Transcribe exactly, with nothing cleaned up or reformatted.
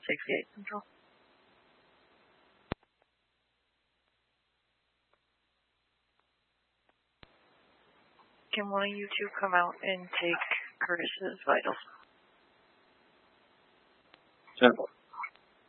sixty-eight Central. Can one of you two come out and take Curtis's vitals? Simple.